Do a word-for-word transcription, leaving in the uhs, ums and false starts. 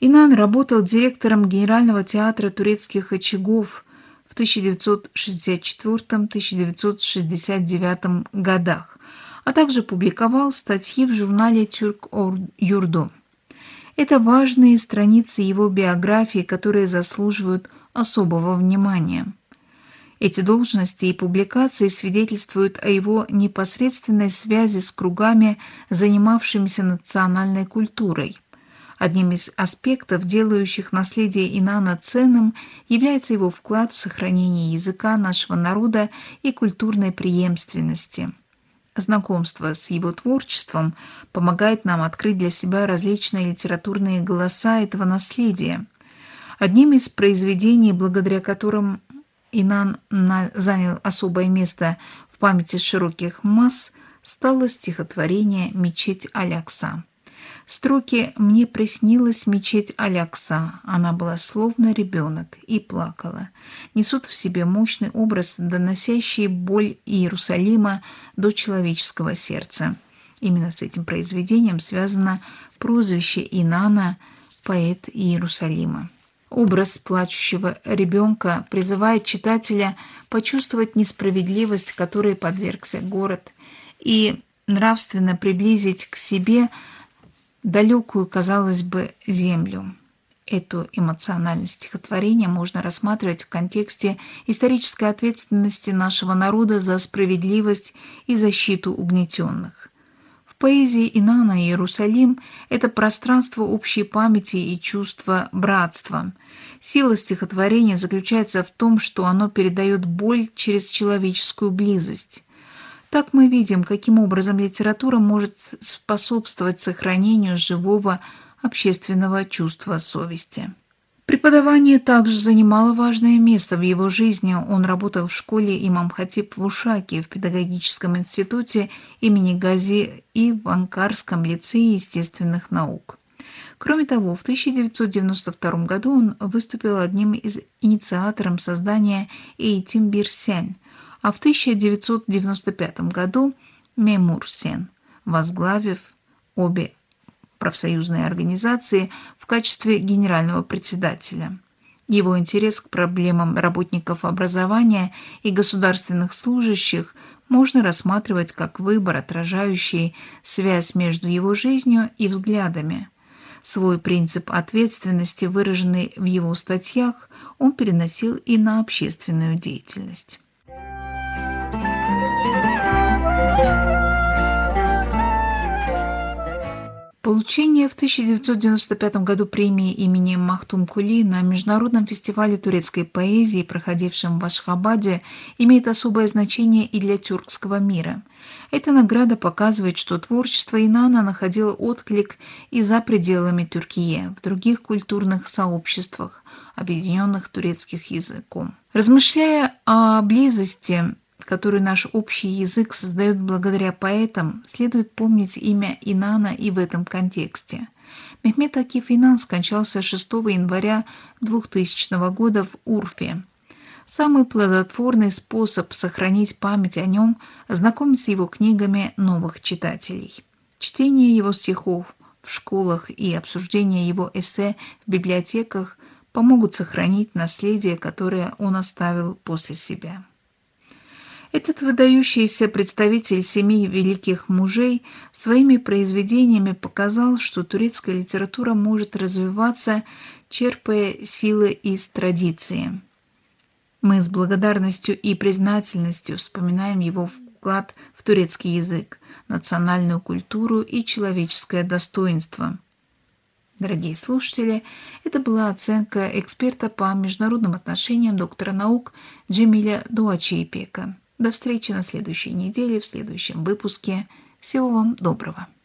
Инан работал директором Генерального театра турецких очагов в тысяча девятьсот шестьдесят четвёртом — тысяча девятьсот шестьдесят девятом годах, а также публиковал статьи в журнале «Türk-Yurdu». Это важные страницы его биографии, которые заслуживают особого внимания. Эти должности и публикации свидетельствуют о его непосредственной связи с кругами, занимавшимися национальной культурой. Одним из аспектов, делающих наследие Инана ценным, является его вклад в сохранение языка нашего народа и культурной преемственности. Знакомство с его творчеством помогает нам открыть для себя различные литературные голоса этого наследия. Одним из произведений, благодаря которым Инан занял особое место в памяти широких масс, стало стихотворение «Мечеть Алякса». Строки «Мне приснилась мечеть Алякса, она была словно ребенок и плакала» несут в себе мощный образ, доносящий боль Иерусалима до человеческого сердца. Именно с этим произведением связано прозвище Инана «Поэт Иерусалима». Образ плачущего ребенка призывает читателя почувствовать несправедливость, которой подвергся город, и нравственно приблизить к себе далекую, казалось бы, землю. Эту эмоциональность стихотворения можно рассматривать в контексте исторической ответственности нашего народа за справедливость и защиту угнетенных. В поэзии Инана Иерусалим – это пространство общей памяти и чувства братства. Сила стихотворения заключается в том, что оно передает боль через человеческую близость. Так мы видим, каким образом литература может способствовать сохранению живого общественного чувства совести. Преподавание также занимало важное место в его жизни. Он работал в школе имам Хатиб в Ушаке, в педагогическом институте имени Гази и в Анкарском лицее естественных наук. Кроме того, в тысяча девятьсот девяносто втором году он выступил одним из инициаторов создания Эйтим Бир Сен, а в тысяча девятьсот девяносто пятом году Мемур Сен, возглавив обе профсоюзные организации в качестве генерального председателя. Его интерес к проблемам работников образования и государственных служащих можно рассматривать как выбор, отражающий связь между его жизнью и взглядами. Свой принцип ответственности, выраженный в его статьях, он переносил и на общественную деятельность. Получение в тысяча девятьсот девяносто пятом году премии имени Махтум Кули на Международном фестивале турецкой поэзии, проходившем в Ашхабаде, имеет особое значение и для тюркского мира. Эта награда показывает, что творчество Инана находило отклик и за пределами Тюркии, в других культурных сообществах, объединенных турецким языком. Размышляя о близости, которую наш общий язык создает благодаря поэтам, следует помнить имя Инана и в этом контексте. Мехмед Акиф Инан скончался шестого января двухтысячного года в Урфе. Самый плодотворный способ сохранить память о нем – знакомить с его книгами новых читателей. Чтение его стихов в школах и обсуждение его эссе в библиотеках помогут сохранить наследие, которое он оставил после себя. Этот выдающийся представитель семи великих мужей своими произведениями показал, что турецкая литература может развиваться, черпая силы из традиции. Мы с благодарностью и признательностью вспоминаем его вклад в турецкий язык, национальную культуру и человеческое достоинство. Дорогие слушатели, это была оценка эксперта по международным отношениям, доктора наук Джемиля Дуачиепека. До встречи на следующей неделе, в следующем выпуске. Всего вам доброго.